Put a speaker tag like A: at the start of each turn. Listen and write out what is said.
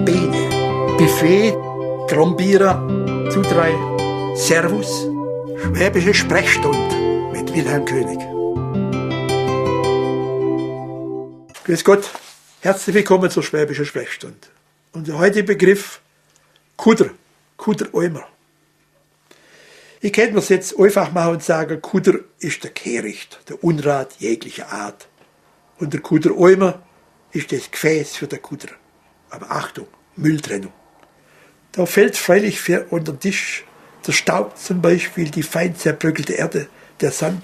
A: Bene, Buffet, Grombierer, Zudrei, Servus, Schwäbische Sprechstunde mit Wilhelm König. Grüß Gott, herzlich willkommen zur Schwäbischen Sprechstunde. Unser heutiger Begriff Kudder, Kudderäumer. Ich könnte mir es jetzt einfach machen und sagen, Kudder ist der Kehricht, der Unrat jeglicher Art. Und der Kudderäumer ist das Gefäß für den Kudder. Aber Achtung, Mülltrennung. Da fällt freilich für unter den Tisch der Staub zum Beispiel, die fein zerbröckelte Erde, der Sand,